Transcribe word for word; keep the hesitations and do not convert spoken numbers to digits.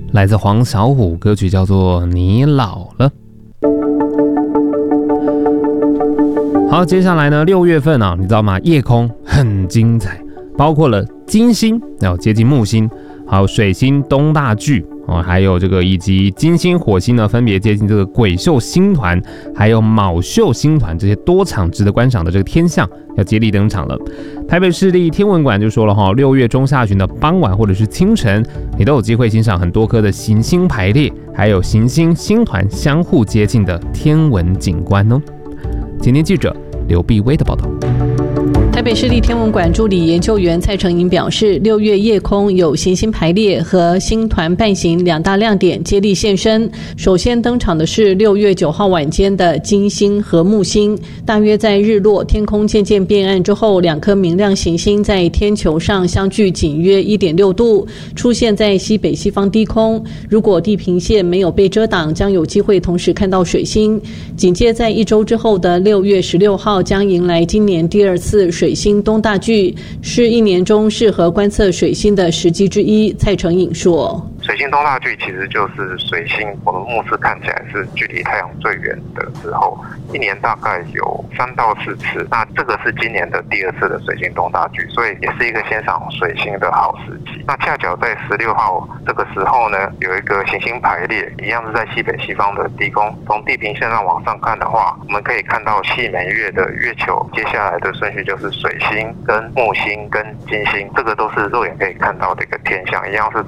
来自黄小琥，歌曲叫做《你老了》。好，接下来呢，六月份啊，你知道吗？夜空很精彩，包括了金星，然后接近木星，还有水星东大距哦，还有这个以及金星、火星呢，分别接近这个鬼宿星团，还有卯宿星团这些多场值得观赏的这个天象要接力登场了。台北市立天文馆就说了哈，六月中下旬的傍晚或者是清晨，你都有机会欣赏很多颗的行星排列，还有行星星团相互接近的天文景观哦。今天记者刘碧薇的报道。 台北市立天文馆助理研究员蔡成颖表示，六月夜空有行星排列和星团伴行两大亮点接力现身。首先登场的是六月九号晚间的金星和木星，大约在日落天空渐渐变暗之后，两颗明亮行星在天球上相距仅约 一点六度，出现在西北西方低空。如果地平线没有被遮挡，将有机会同时看到水星。紧接在一周之后的六月十六号，将迎来今年第二次水星东大距，是一年中适合观测水星的时机之一。蔡成颖说， 水星东大距其实就是水星，我们目视看起来是距离太阳最远的时候，一年大概有三到四次。那这个是今年的第二次的水星东大距，所以也是一个欣赏水星的好时机。那恰巧在十六号这个时候呢，有一个行星排列，一样是在西北西方的低空。从地平线上往上看的话，我们可以看到细每月的月球，接下来的顺序就是水星跟木星跟金星，这个都是肉眼可以看到的一个天象，一样是